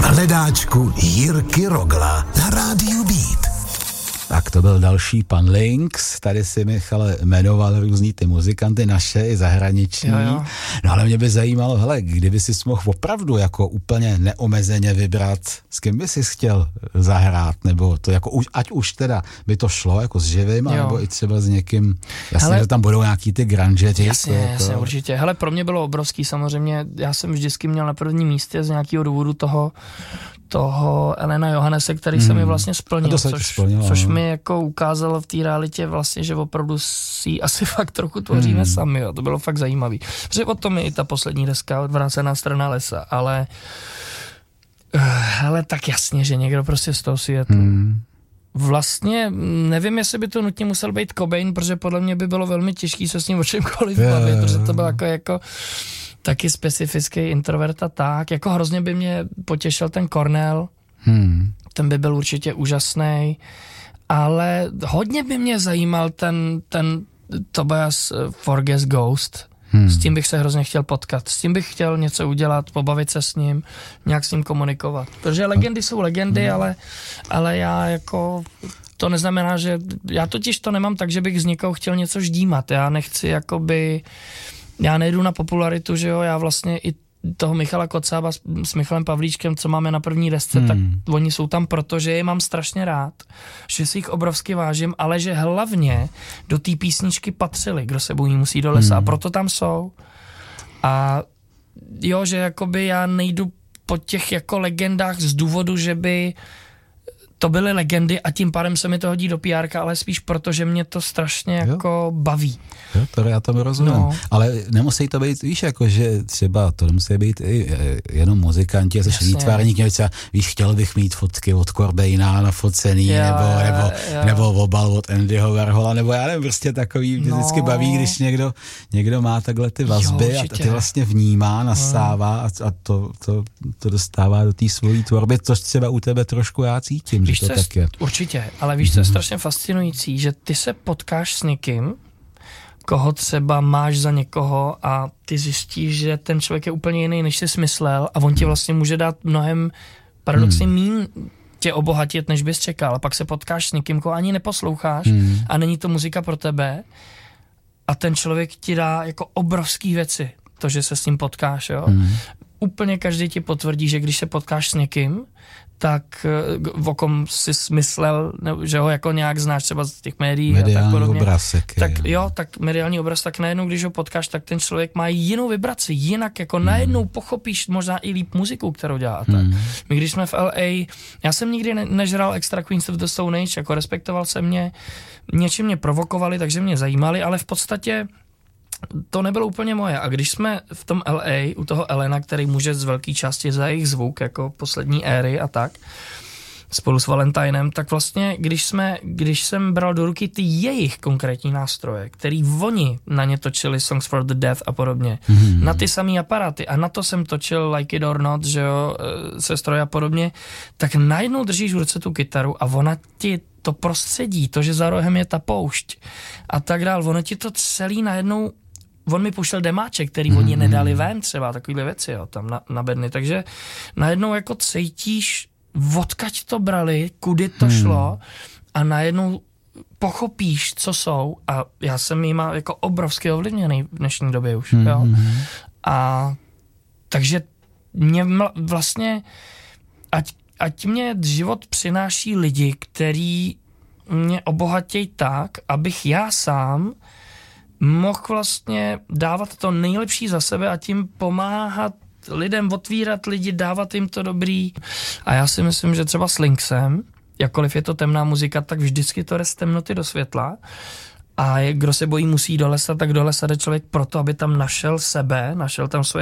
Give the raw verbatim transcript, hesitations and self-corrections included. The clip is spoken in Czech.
hledáčku Jirky Rogla na rádiu Beat. Tak to byl další pan Lynx, tady si Michal jmenoval různý ty muzikanty naše i zahraniční. Jo, jo. No ale mě by zajímalo, hele, kdyby si mohl opravdu jako úplně neomezeně vybrat, s kým by si chtěl zahrát, nebo to jako už, ať už teda by to šlo jako s živým, nebo i třeba s někým, jasně, hele, že tam budou nějaký ty grungeři. Jasně, to, jasně, to... určitě. Hele, pro mě bylo obrovský samozřejmě, já jsem vždycky měl na prvním místě z nějakého důvodu toho, toho Elena Johannese, který hmm. se mi vlastně splnil, což, splnilo, což mi jako ukázalo v té realitě vlastně, že opravdu si asi fakt trochu tvoříme hmm. sami, jo. To bylo fakt zajímavý. Protože o tom je i ta poslední deska, Odvrácená strana lesa, ale hele, tak jasně, že někdo prostě z toho světu. Hmm. Vlastně nevím, jestli by to nutně musel být Cobain, protože podle mě by bylo velmi těžké se s ním o čemkoliv bavit, protože to bylo jako, jako taky specifický introvert a tak. Jako hrozně by mě potěšil ten Cornell, hmm. ten by byl určitě úžasný, ale hodně by mě zajímal ten, ten Tobias Forges Ghost. Hmm. S tím bych se hrozně chtěl potkat. S tím bych chtěl něco udělat, pobavit se s ním, nějak s ním komunikovat. Protože legendy jsou legendy, hmm. ale, ale já jako... To neznamená, že... Já totiž to nemám tak, že bych z někoho chtěl něco ždímat. Já nechci jakoby... Já nejdu na popularitu, že jo, já vlastně i toho Michala Kocába s, s Michalem Pavlíčkem, co máme na první desce, hmm. tak oni jsou tam proto, že je mám strašně rád, že si jich obrovsky vážím, ale že hlavně do té písničky patřili, kdo se bojí musí do lesa, hmm. a proto tam jsou. A jo, že jakoby já nejdu po těch jako legendách z důvodu, že by to byly legendy a tím pádem se mi to hodí do pé érka, ale spíš proto, že mě to strašně jo. jako baví. Jo, to já tomu rozumím. No. Ale nemusí to být, víš, jako, že třeba to nemusí být i jenom muzikanti, a jsi výtvarník, třeba, víš, chtěl bych mít fotky od Cobaina nafocený, jo, nebo, jo, nebo, jo. nebo obal od Andyho Warhola, nebo já nevím, prostě takový, mě no. vždycky baví, když někdo, někdo má takhle ty vazby jo, a ty vlastně vnímá, nasává a, a to, to, to dostává do té svojí tvorby, což třeba u tebe trošku já cítím. Víš, to tak je. Určitě, ale víš, co je strašně fascinující, že ty se potkáš s někým, koho třeba máš za někoho a ty zjistíš, že ten člověk je úplně jiný, než jsi smyslel a on ti vlastně může dát mnohem paradoxně hmm. míň tě obohatit, než bys čekal. A pak se potkáš s někým, koho ani neposloucháš hmm. a není to muzika pro tebe a ten člověk ti dá jako obrovský věci, to, že se s ním potkáš, jo. Hmm. Úplně každý ti potvrdí, že když se potkáš s někým, tak o kom jsi smyslel, že ho jako nějak znáš třeba z těch médií mediální a tak podobně. Obraz, tak jo, tak mediální obraz, tak najednou, když ho potkáš, tak ten člověk má jinou vibraci, jinak jako hmm. najednou pochopíš možná i líp muziku, kterou dělá a tak. Hmm. My když jsme v el ej, já jsem nikdy ne- nežral extra Queens of the Stone Age, jako respektoval jsem mě, něčím mě provokovali, takže mě zajímali, ale v podstatě to nebylo úplně moje. A když jsme v tom el ej, u toho Elena, který může z velké části za jejich zvuk, jako poslední éry a tak, spolu s Valentinem, tak vlastně, když jsme, když jsem bral do ruky ty jejich konkrétní nástroje, který oni na ně točili Songs for the Deaf a podobně, mm-hmm. na ty samý aparáty a na to jsem točil Like It or Not, že jo, se stroje a podobně, tak najednou držíš v ruce tu kytaru a ona ti to prostředí, to, že za rohem je ta poušť a tak dál, ono ti to celý najednou. On mi puštěl demáček, který mm-hmm. oni nedali ven třeba, takovýhle věci, jo, tam na, na bedny, takže najednou jako cítíš, odkaď to brali, kudy to mm. šlo a najednou pochopíš, co jsou a já jsem jima jako obrovsky ovlivněný v dnešní době už, mm-hmm. jo. A takže mě vlastně, ať, ať mě život přináší lidi, který mě obohatějí tak, abych já sám mohl vlastně dávat to nejlepší za sebe a tím pomáhat lidem, otvírat lidi, dávat jim to dobrý. A já si myslím, že třeba s Lynxem, jakkoliv je to temná muzika, tak vždycky to jde z temnoty do světla. A kdo se bojí musí do lesa, tak do lesa jde člověk proto, aby tam našel sebe, našel tam svoje